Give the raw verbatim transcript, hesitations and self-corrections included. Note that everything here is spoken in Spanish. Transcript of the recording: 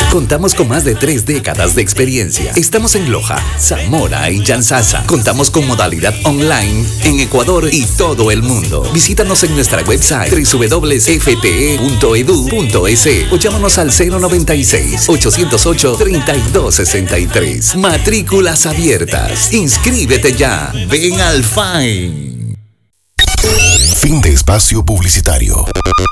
Contamos con más de tres décadas de experiencia. Estamos en Loja, Zamora y Yanzasa. Contamos con modalidad online en Ecuador y todo el mundo. Visítanos en nuestra website doble u doble u doble u punto f t e punto e d u punto e s o llámanos al cero noventa y seis, ochocientos ocho, treinta y dos sesenta y tres. Matrículas abiertas. Inscríbete ya. Ven al F A I. Fin de espacio publicitario.